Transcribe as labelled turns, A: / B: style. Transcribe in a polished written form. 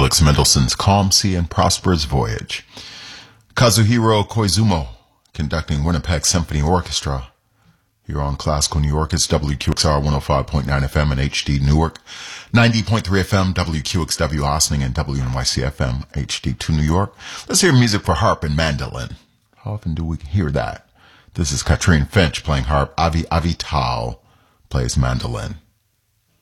A: Felix Mendelssohn's Calm Sea and Prosperous Voyage. Kazuhiro Koizumo, conducting Winnipeg Symphony Orchestra. Here on Classical New York, it's WQXR 105.9 FM and HD Newark, 90.3 FM, WQXW Ossining, and WNYC FM HD2 New York. Let's hear music for harp and mandolin. How often do we hear that? This is Katrine Finch playing harp. Avi Avital plays mandolin.